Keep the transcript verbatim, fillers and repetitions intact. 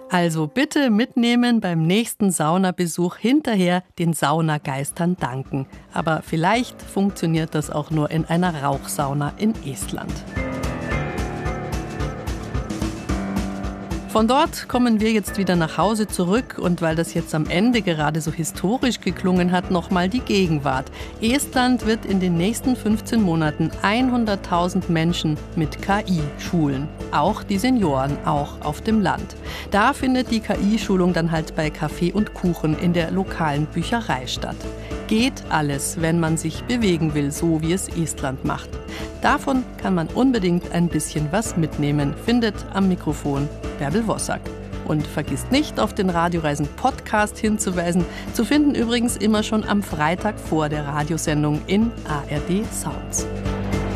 Also bitte mitnehmen beim nächsten Saunabesuch, hinterher den Saunageistern danken. Aber vielleicht funktioniert das auch nur in einer Rauchsauna in Estland. Von dort kommen wir jetzt wieder nach Hause zurück und weil das jetzt am Ende gerade so historisch geklungen hat, nochmal die Gegenwart. Estland wird in den nächsten fünfzehn Monaten hunderttausend Menschen mit K I schulen. Auch die Senioren, auch auf dem Land. Da findet die K I-Schulung dann halt bei Kaffee und Kuchen in der lokalen Bücherei statt. Geht alles, wenn man sich bewegen will, so wie es Estland macht. Davon kann man unbedingt ein bisschen was mitnehmen, findet am Mikrofon Bärbel Wossack. Und vergisst nicht, auf den Radioreisen-Podcast hinzuweisen, zu finden übrigens immer schon am Freitag vor der Radiosendung in A R D Sounds.